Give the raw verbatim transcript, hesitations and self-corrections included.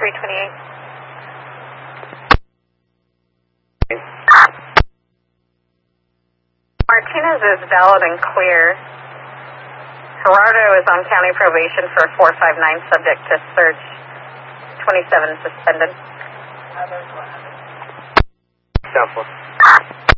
three twenty-eight. Martinez is valid and clear. Gerardo is on county probation for four five nine, subject to search. twenty-seven suspended. Southwest.